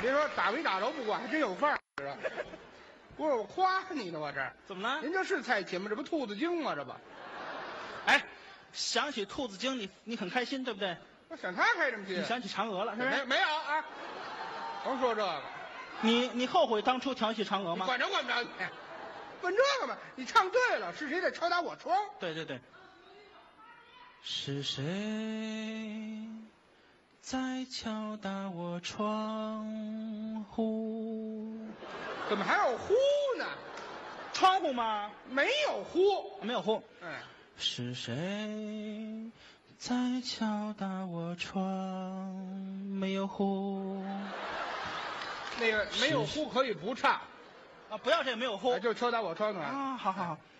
别说打没打着不管，还真有范儿。不是我夸你呢，我这怎么了？ 您这是菜琴吗？这不兔子精吗？这不， 哎，想起兔子精，你很开心，对不对？ 我想他开什么心？ 你想起嫦娥了，是不是？ 没有啊？甭说这个， 你后悔当初调戏嫦娥吗？ 你管着管不着你？问这个嘛？你唱对了，是谁在敲打我窗？ 对对对。是谁在敲打我窗户？ 怎么还有呼呢？ 窗户吗？ 没有呼， 没有呼。 哎， 是谁在敲打我窗？没有呼。 那个没有呼可以不唱啊，不要这个没有呼， 就敲打我窗的啊，好好好。